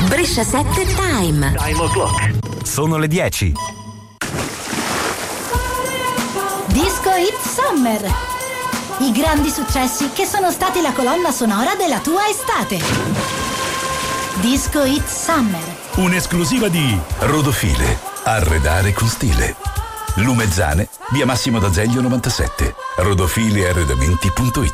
Brescia 7 Time. Time o'clock. Sono le 10. Disco Hit Summer. I grandi successi che sono stati la colonna sonora della tua estate. Disco Hit Summer. Un'esclusiva di Rodofile. Arredare con stile. Lumezzane, via Massimo d'Azeglio 97. Rodofilearredamenti.it.